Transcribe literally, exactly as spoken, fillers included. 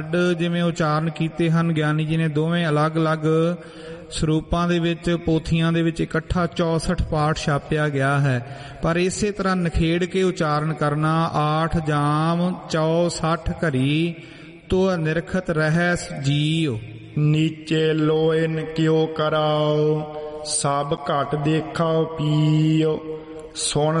ਜਿਵੇਂ ਉਚਾਰਨ ਕੀਤੇ ਹਨ ਗਿਆਨੀ ਜੀ ਨੇ, ਦੋਵੇਂ ਅਲੱਗ-ਅਲੱਗ ਸਰੂਪਾਂ ਦੇ ਵਿੱਚ ਪੋਥੀਆਂ ਦੇ ਵਿੱਚ ਇਕੱਠਾ ਚੌਸਠ ਪਾਠ ਛਾਪਿਆ ਗਿਆ ਹੈ। ਪਰ ਇਸੇ ਤਰ੍ਹਾਂ ਨਖੇੜ ਕੇ ਉਚਾਰਨ ਕਰਨਾ, ਆਠ ਜਾਮ ਚੌਸਠ ਘਰੀ ਤੋ ਨਿਰਖਤ ਰਹਿ ਜੀਉ। ਨੀਚੇ ਲੋਇਨ ਕਿਉ ਕਰਾਓ, ਸਭ ਘਟ ਦੇਖਾਓ ਪੀਓ। ਸੁਣ